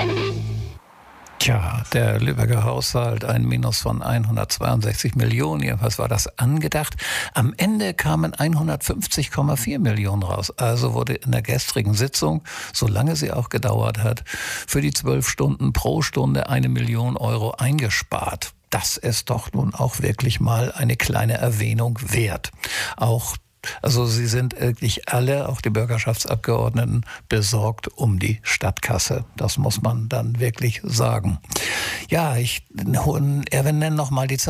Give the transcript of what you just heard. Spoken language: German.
Tja, der Lübecker Haushalt, ein Minus von 162 Millionen, jedenfalls war das angedacht. Am Ende kamen 150,4 Millionen raus. Also wurde in der gestrigen Sitzung, solange sie auch gedauert hat, für die 12 Stunden pro Stunde 1 Million Euro eingespart. Das ist doch nun auch wirklich mal eine kleine Erwähnung wert. Also sie sind wirklich alle, auch die Bürgerschaftsabgeordneten, besorgt um die Stadtkasse. Das muss man dann wirklich sagen. Ja, wir nennen noch mal die